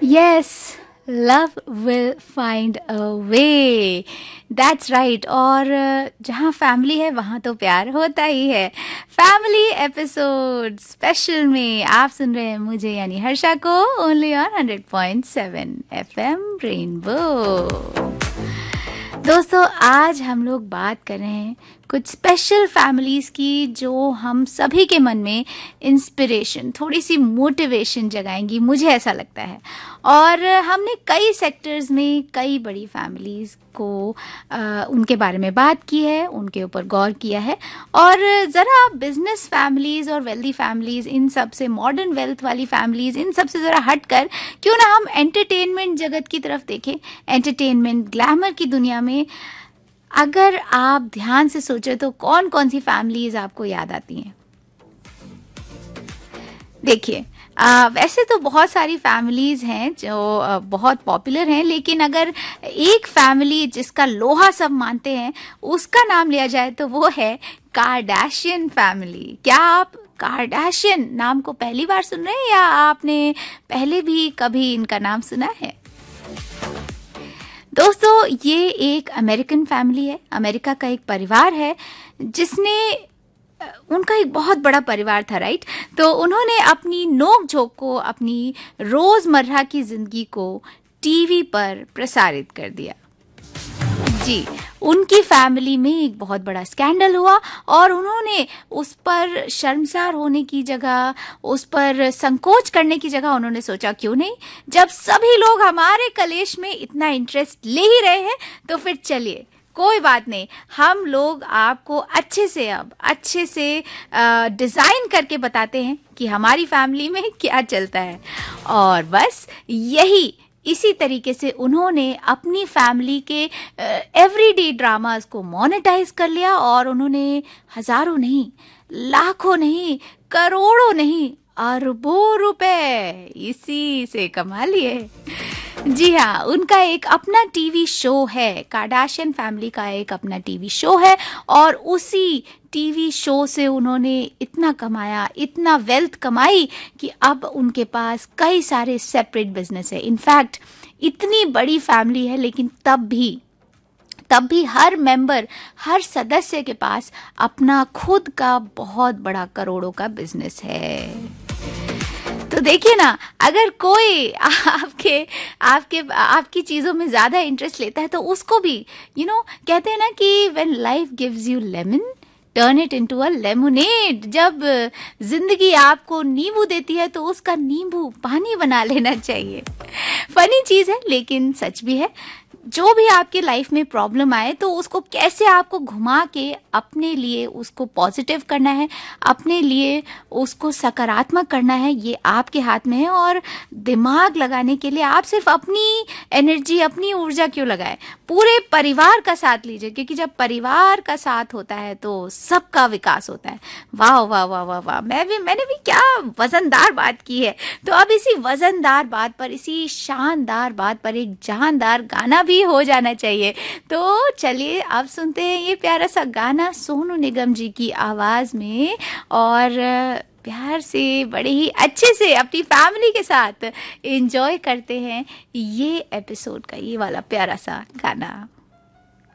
Yes, love will find a way, that's right. और जहाँ family है वहाँ तो प्यार होता ही है। फैमिली एपिसोड स्पेशल में आप सुन रहे हैं मुझे यानी हर्षा को ओनली ऑन 100.7 FM रेनबो। दोस्तों, आज हम लोग बात कर रहे हैं कुछ स्पेशल फैमिलीज़ की जो हम सभी के मन में इंस्पिरेशन, थोड़ी सी मोटिवेशन जगाएंगी, मुझे ऐसा लगता है। और हमने कई सेक्टर्स में कई बड़ी फैमिलीज़ को उनके बारे में बात की है, उनके ऊपर गौर किया है। और ज़रा बिजनेस फैमिलीज़ और वेल्दी फैमिलीज़, इन सब से मॉडर्न वेल्थ वाली फैमिलीज़, इन सब से ज़रा हट कर क्यों ना हम एंटरटेनमेंट जगत की तरफ देखें। एंटरटेनमेंट ग्लैमर की दुनिया में अगर आप ध्यान से सोचें तो कौन कौन सी फैमिलीज आपको याद आती हैं? देखिए, वैसे तो बहुत सारी फैमिलीज हैं जो बहुत पॉपुलर हैं, लेकिन अगर एक फैमिली जिसका लोहा सब मानते हैं उसका नाम लिया जाए तो वो है कार्दाशियन फैमिली। क्या आप कार्दाशियन नाम को पहली बार सुन रहे हैं या आपने पहले भी कभी इनका नाम सुना है? दोस्तों, ये एक अमेरिकन फैमिली है, अमेरिका का एक परिवार है जिसने उनका एक बहुत बड़ा परिवार था, राइट? तो उन्होंने अपनी नोक झोंक को, अपनी रोजमर्रा की जिंदगी को टीवी पर प्रसारित कर दिया। जी, उनकी फैमिली में एक बहुत बड़ा स्कैंडल हुआ और उन्होंने उस पर शर्मसार होने की जगह, उस पर संकोच करने की जगह उन्होंने सोचा क्यों नहीं, जब सभी लोग हमारे कलेश में इतना इंटरेस्ट ले ही रहे हैं तो फिर चलिए, कोई बात नहीं, हम लोग आपको अच्छे से डिज़ाइन करके बताते हैं कि हमारी फैमिली में क्या चलता है। और बस इसी तरीके से उन्होंने अपनी फैमिली के एवरीडे ड्रामास को मोनेटाइज कर लिया और उन्होंने हजारों नहीं, लाखों नहीं, करोड़ों नहीं, अरबों रुपए इसी से कमा लिए। जी हाँ, उनका एक अपना टीवी शो है, कार्दाशियन फैमिली का एक अपना टीवी शो है और उसी टीवी शो से उन्होंने इतना कमाया, इतना वेल्थ कमाई कि अब उनके पास कई सारे सेपरेट बिजनेस है। इनफैक्ट इतनी बड़ी फैमिली है, लेकिन तब भी हर मेंबर, हर सदस्य के पास अपना खुद का बहुत बड़ा करोड़ों का बिजनेस है। तो देखिए ना, अगर कोई आपकी चीजों में ज्यादा इंटरेस्ट लेता है तो उसको भी कहते हैं ना कि when life gives you lemon turn it into a lemonade. जब जिंदगी आपको नींबू देती है तो उसका नींबू पानी बना लेना चाहिए। फनी चीज है लेकिन सच भी है। जो भी आपके लाइफ में प्रॉब्लम आए तो उसको कैसे आपको घुमा के अपने लिए उसको पॉजिटिव करना है, अपने लिए उसको सकारात्मक करना है, ये आपके हाथ में है। और दिमाग लगाने के लिए आप सिर्फ अपनी एनर्जी, अपनी ऊर्जा क्यों लगाएं, पूरे परिवार का साथ लीजिए, क्योंकि जब परिवार का साथ होता है तो सबका विकास होता है। वाह वाह वाह वाह वाह, मैंने भी क्या वजनदार बात की है। तो अब इसी वजनदार बात पर, इसी शानदार बात पर एक जानदार गाना भी हो जाना चाहिए। तो चलिए अब सुनते हैं ये प्यारा सा गाना सोनू निगम जी की आवाज में, और प्यार से, बड़े ही अच्छे से अपनी फैमिली के साथ एंजॉय करते हैं ये एपिसोड का ये वाला प्यारा सा गाना।